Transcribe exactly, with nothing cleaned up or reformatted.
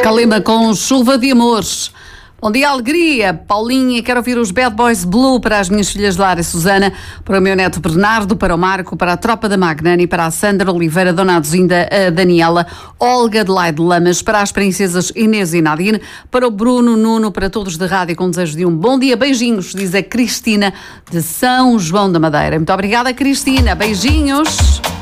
Marca Lima com Chuva de Amores. Bom dia, alegria. Paulinha, quero ouvir os Bad Boys Blue para as minhas filhas Lara e Susana, para o meu neto Bernardo, para o Marco, para a tropa da Magnani, para a Sandra Oliveira, Dona Aduzinda, a Daniela, Olga de Laide Lamas, para as princesas Inês e Nadine, para o Bruno Nuno, para todos de rádio, com desejo de um bom dia. Beijinhos, diz a Cristina de São João da Madeira. Muito obrigada, Cristina. Beijinhos.